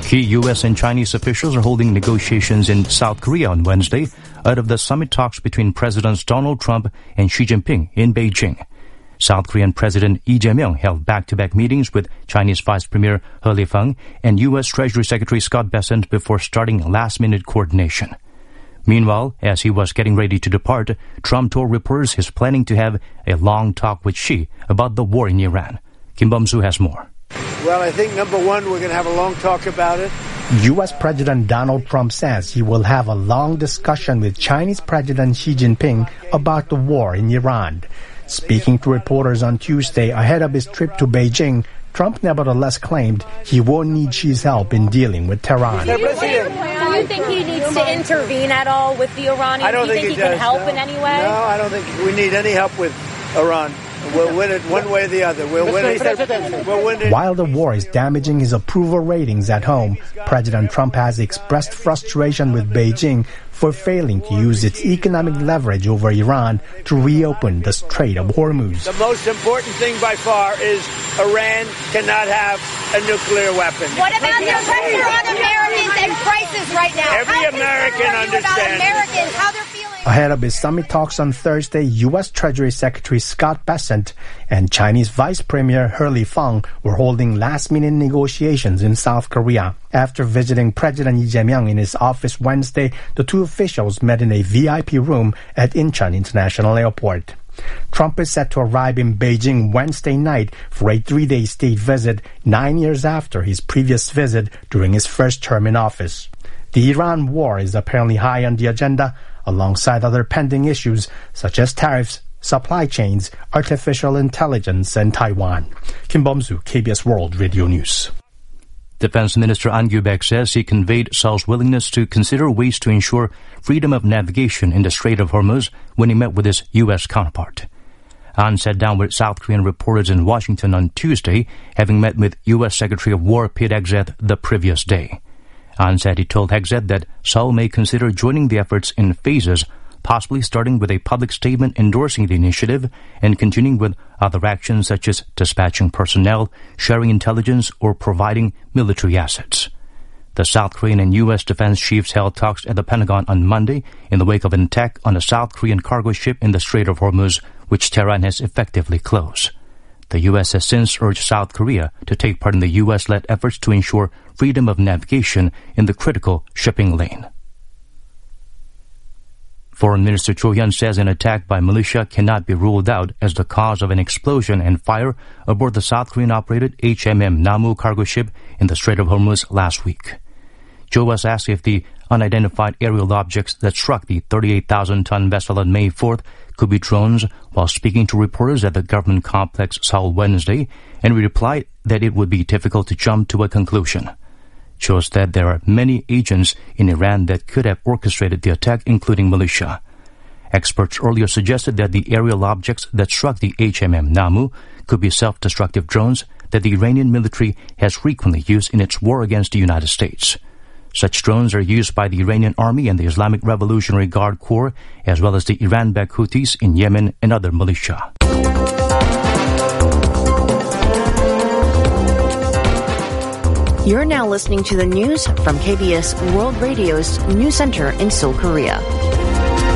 Key U.S. and Chinese officials are holding negotiations in South Korea on Wednesday out of the summit talks between Presidents Donald Trump and Xi Jinping in Beijing. South Korean President Lee Jae-myung held back-to-back meetings with Chinese Vice Premier He Lifeng and U.S. Treasury Secretary Scott Bessent before starting last-minute coordination. Meanwhile, as he was getting ready to depart, Trump told reporters he's planning to have a long talk with Xi about the war in Iran. Kim Bum-soo has more. Well, I think number one, we're going to have a long talk about it. U.S. President Donald Trump says he will have a long discussion with Chinese President Xi Jinping about the war in Iran. Speaking to reporters on Tuesday ahead of his trip to Beijing, Trump nevertheless claimed he won't need Xi's help in dealing with Tehran. Do you think he needs to intervene at all with the Iranians? I don't think he can help in any way? No, I don't think we need any help with Iran. We'll win it one way or the other. We'll win it. While the war is damaging his approval ratings at home, President Trump has expressed frustration with Beijing for failing to use its economic leverage over Iran to reopen the Strait of Hormuz. The most important thing by far is Iran cannot have a nuclear weapon. What about the pressure on Americans and prices right now? Every American understands. Americans, how they're feeling. Ahead of his summit talks on Thursday, U.S. Treasury Secretary Scott Bessent and Chinese Vice Premier He Lifeng were holding last-minute negotiations in South Korea. After visiting President Lee Jae-myung in his office Wednesday, the two officials met in a VIP room at Incheon International Airport. Trump is set to arrive in Beijing Wednesday night for a 3-day state visit 9 years after his previous visit during his first term in office. The Iran war is apparently high on the agenda, alongside other pending issues such as tariffs, supply chains, artificial intelligence, and Taiwan. Kim Bum-soo, KBS World Radio News. Defense Minister An Kyu-baek says he conveyed Seoul's willingness to consider ways to ensure freedom of navigation in the Strait of Hormuz when he met with his U.S. counterpart. An sat down with South Korean reporters in Washington on Tuesday, having met with U.S. Secretary of War Pete Hegseth the previous day. An said he told Hegseth that Seoul may consider joining the efforts in phases, possibly starting with a public statement endorsing the initiative and continuing with other actions such as dispatching personnel, sharing intelligence, or providing military assets. The South Korean and U.S. defense chiefs held talks at the Pentagon on Monday in the wake of an attack on a South Korean cargo ship in the Strait of Hormuz, which Tehran has effectively closed. The U.S. has since urged South Korea to take part in the U.S.-led efforts to ensure freedom of navigation in the critical shipping lane. Foreign Minister Cho Hyun says an attack by militia cannot be ruled out as the cause of an explosion and fire aboard the South Korean-operated HMM Namu cargo ship in the Strait of Hormuz last week. Cho was asked if the unidentified aerial objects that struck the 38,000-ton vessel on May 4th could be drones while speaking to reporters at the government complex Seoul Wednesday, and replied that it would be difficult to jump to a conclusion. Cho said there are many agents in Iran that could have orchestrated the attack, including militia. Experts earlier suggested that the aerial objects that struck the HMM Namu could be self-destructive drones that the Iranian military has frequently used in its war against the United States. Such drones are used by the Iranian Army and the Islamic Revolutionary Guard Corps, as well as the Iran-backed Houthis in Yemen and other militia. You're now listening to the news from KBS World Radio's News Center in Seoul, Korea.